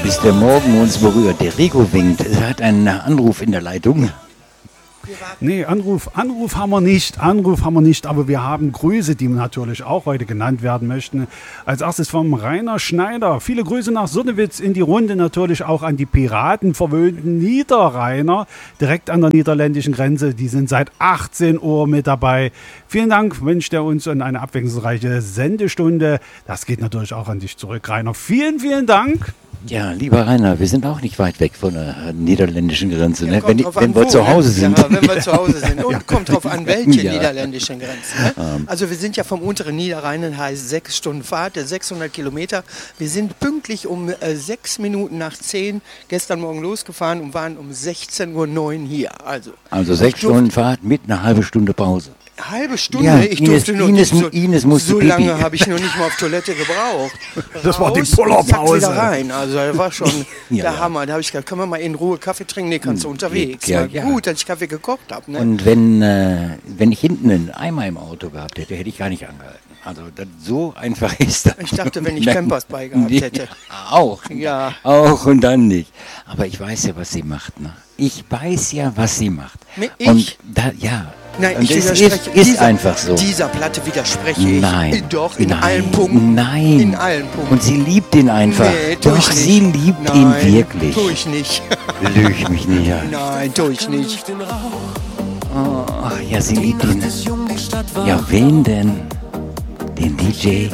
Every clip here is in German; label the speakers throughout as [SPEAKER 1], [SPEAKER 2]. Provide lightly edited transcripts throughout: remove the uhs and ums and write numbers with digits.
[SPEAKER 1] bis der Morgen uns berührt. Der Rico winkt. Er hat einen Anruf in der Leitung.
[SPEAKER 2] Nee, Anruf haben wir nicht, aber wir haben Grüße, die natürlich auch heute genannt werden möchten. Als erstes vom Rainer Schneider. Viele Grüße nach Sonnewitz in die Runde, natürlich auch an die piratenverwöhnten Niederrheiner, direkt an der niederländischen Grenze. Die sind seit 18 Uhr mit dabei. Vielen Dank, wünscht er uns in eine abwechslungsreiche Sendestunde. Das geht natürlich auch an dich zurück, Rainer. Vielen, vielen Dank.
[SPEAKER 1] Ja, lieber Rainer, wir sind auch nicht weit weg von der niederländischen Grenze, ne?
[SPEAKER 3] Ja,
[SPEAKER 1] wenn wir zu Hause sind.
[SPEAKER 3] Ja, wenn wir zu Hause sind. Und kommt drauf an, welche niederländischen Grenzen. Ne? Also wir sind ja vom unteren Niederrhein, heißt 6 Stunden Fahrt, 600 Kilometer. Wir sind pünktlich um 6 Minuten nach 10 gestern Morgen losgefahren und waren um 16:09 Uhr hier.
[SPEAKER 1] Also 6 Stunden Fahrt mit einer halben Stunde Pause.
[SPEAKER 3] Halbe Stunde?
[SPEAKER 1] Ja,
[SPEAKER 3] Ich durfte
[SPEAKER 1] Ines musste
[SPEAKER 3] so
[SPEAKER 1] Pipi.
[SPEAKER 3] lange habe ich noch nicht mal auf Toilette gebraucht.
[SPEAKER 2] Das war die
[SPEAKER 3] Raus und zack,
[SPEAKER 2] Pullerpause.
[SPEAKER 3] wieder rein. Also das war schon
[SPEAKER 1] Ja,
[SPEAKER 3] der Hammer. Da habe ich gesagt, können wir mal in Ruhe Kaffee trinken? Nee, kannst du unterwegs.
[SPEAKER 1] Ja,
[SPEAKER 3] War gut, dass ich Kaffee gekocht habe. Ne?
[SPEAKER 1] Und wenn ich hinten einen Eimer im Auto gehabt hätte, hätte ich gar nicht angehalten. Also das, so einfach ist das.
[SPEAKER 3] Ich dachte, wenn ich Pampers bei gehabt hätte.
[SPEAKER 1] Auch.
[SPEAKER 3] Ja.
[SPEAKER 1] Auch und dann nicht. Aber ich weiß ja, was sie macht. Ne? Ich weiß ja, was sie macht.
[SPEAKER 3] Ich?
[SPEAKER 1] Und da, ja.
[SPEAKER 3] Nein,
[SPEAKER 1] und
[SPEAKER 3] ich
[SPEAKER 1] es
[SPEAKER 3] widerspreche.
[SPEAKER 1] ist einfach so.
[SPEAKER 3] Dieser Platte widerspreche ich.
[SPEAKER 1] Nein.
[SPEAKER 3] Doch, in
[SPEAKER 1] nein,
[SPEAKER 3] allen Punkten.
[SPEAKER 1] Nein.
[SPEAKER 3] In allen Punkten.
[SPEAKER 1] Und sie liebt ihn einfach.
[SPEAKER 3] Nee, tu
[SPEAKER 1] Doch,
[SPEAKER 3] ich nicht.
[SPEAKER 1] sie liebt
[SPEAKER 3] Nein,
[SPEAKER 1] ihn wirklich.
[SPEAKER 3] Tue ich nicht.
[SPEAKER 1] Lüg mich nicht an.
[SPEAKER 3] Nein, tue ich nicht.
[SPEAKER 1] Oh, ach ja, sie liebt ihn. Ja, wen denn? Den DJ.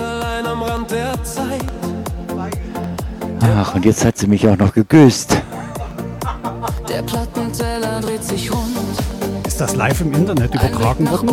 [SPEAKER 1] Ach, und jetzt hat sie mich auch noch geküsst.
[SPEAKER 4] Der Plattenteller dreht sich rund.
[SPEAKER 2] Ist das live im Internet übertragen worden?